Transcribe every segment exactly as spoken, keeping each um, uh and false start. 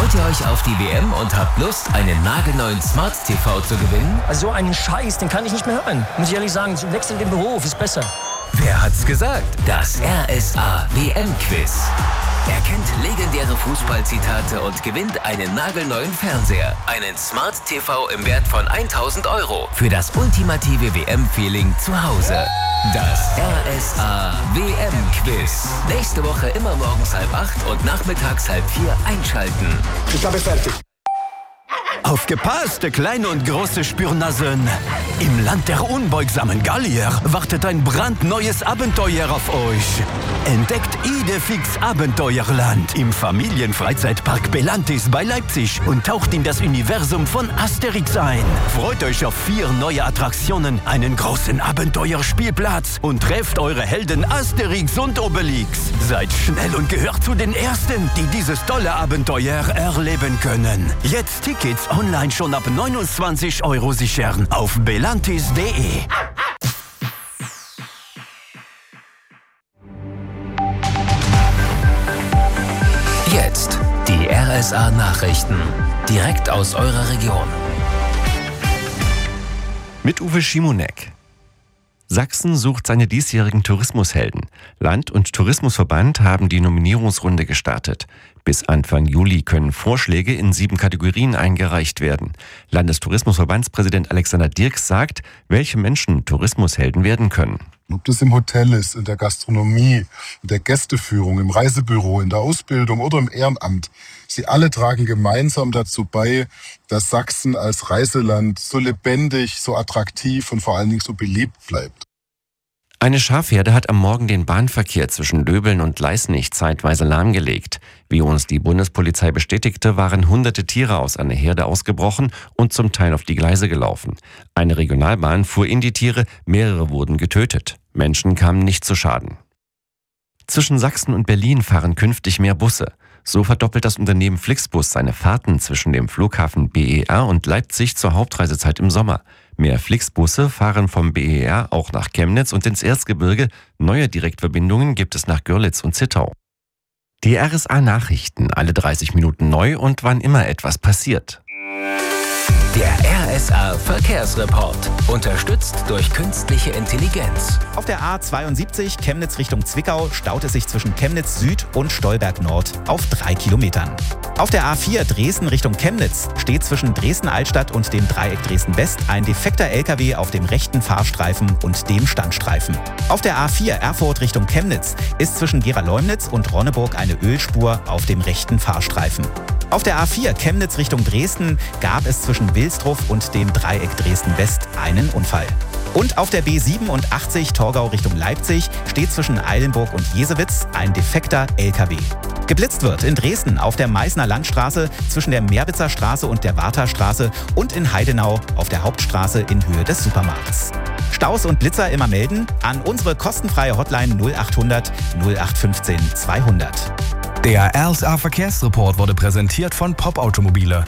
Freut ihr euch auf die W M und habt Lust, einen nagelneuen Smart T V zu gewinnen? Also so einen Scheiß, den kann ich nicht mehr hören. Muss ich ehrlich sagen, wechsel den Beruf, ist besser. Wer hat's gesagt? Das R S A W M-Quiz. Erkennt legendäre Fußballzitate und gewinnt einen nagelneuen Fernseher. Einen Smart T V im Wert von tausend Euro für das ultimative W M-Feeling zu Hause. Das R S A W M-Quiz. Nächste Woche immer morgens halb acht und nachmittags halb vier einschalten. Ich habe fertig. Aufgepasst, kleine und große Spürnasen! Im Land der unbeugsamen Gallier wartet ein brandneues Abenteuer auf euch. Entdeckt Idefix Abenteuerland im Familienfreizeitpark Belantis bei Leipzig und taucht in das Universum von Asterix ein. Freut euch auf vier neue Attraktionen, einen großen Abenteuerspielplatz und trefft eure Helden Asterix und Obelix. Seid schnell und gehört zu den Ersten, die dieses tolle Abenteuer erleben können. Jetzt Tickets online schon ab neunundzwanzig Euro sichern auf belantis punkt de. Jetzt die R S A-Nachrichten. Direkt aus eurer Region. Mit Uwe Schimonek. Sachsen sucht seine diesjährigen Tourismushelden. Land- und Tourismusverband haben die Nominierungsrunde gestartet. Bis Anfang Juli können Vorschläge in sieben Kategorien eingereicht werden. Landestourismusverbandspräsident Alexander Dirks sagt, welche Menschen Tourismushelden werden können. Ob das im Hotel ist, in der Gastronomie, in der Gästeführung, im Reisebüro, in der Ausbildung oder im Ehrenamt. Sie alle tragen gemeinsam dazu bei, dass Sachsen als Reiseland so lebendig, so attraktiv und vor allen Dingen so beliebt bleibt. Eine Schafherde hat am Morgen den Bahnverkehr zwischen Döbeln und Leisnig zeitweise lahmgelegt. Wie uns die Bundespolizei bestätigte, waren hunderte Tiere aus einer Herde ausgebrochen und zum Teil auf die Gleise gelaufen. Eine Regionalbahn fuhr in die Tiere, mehrere wurden getötet. Menschen kamen nicht zu Schaden. Zwischen Sachsen und Berlin fahren künftig mehr Busse. So verdoppelt das Unternehmen Flixbus seine Fahrten zwischen dem Flughafen B E R und Leipzig zur Hauptreisezeit im Sommer. Mehr Flixbusse fahren vom B E R auch nach Chemnitz und ins Erzgebirge. Neue Direktverbindungen gibt es nach Görlitz und Zittau. Die R S A-Nachrichten, alle dreißig Minuten neu und wann immer etwas passiert. Der R S A-Verkehrsreport. Unterstützt durch künstliche Intelligenz. Auf der A zweiundsiebzig Chemnitz Richtung Zwickau staut es sich zwischen Chemnitz Süd und Stolberg Nord auf drei Kilometern. Auf der A vier Dresden Richtung Chemnitz steht zwischen Dresden-Altstadt und dem Dreieck Dresden-West ein defekter L K W auf dem rechten Fahrstreifen und dem Standstreifen. Auf der A vier Erfurt Richtung Chemnitz ist zwischen Gera-Leumnitz und Ronneburg eine Ölspur auf dem rechten Fahrstreifen. Auf der A vier Chemnitz Richtung Dresden gab es zwischen Wilsdruff und dem Dreieck Dresden-West einen Unfall. Und auf der B siebenundachtzig Torgau Richtung Leipzig steht zwischen Eilenburg und Jesewitz ein defekter L K W. Geblitzt wird in Dresden auf der Meißner Landstraße zwischen der Meerwitzer Straße und der Warthastraße und in Heidenau auf der Hauptstraße in Höhe des Supermarkts. Staus und Blitzer immer melden an unsere kostenfreie Hotline null achthundert null acht fünfzehn zweihundert. Der R S A-Verkehrsreport wurde präsentiert von Pop Automobile.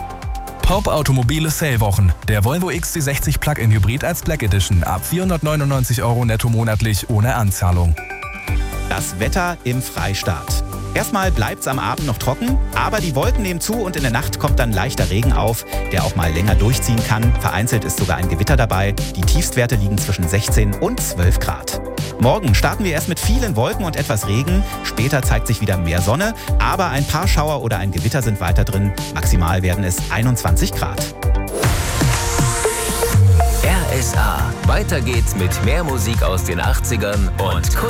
Pop Automobile Sale-Wochen. Der Volvo X C sechzig Plug-in Hybrid als Black Edition ab vierhundertneunundneunzig Euro netto monatlich ohne Anzahlung. Das Wetter im Freistaat. Erstmal bleibt's am Abend noch trocken, aber die Wolken nehmen zu und in der Nacht kommt dann leichter Regen auf, der auch mal länger durchziehen kann. Vereinzelt ist sogar ein Gewitter dabei. Die Tiefstwerte liegen zwischen sechzehn und zwölf Grad. Morgen starten wir erst mit vielen Wolken und etwas Regen. Später zeigt sich wieder mehr Sonne, aber ein paar Schauer oder ein Gewitter sind weiter drin. Maximal werden es einundzwanzig Grad. R S A. Weiter geht's mit mehr Musik aus den achtzigern und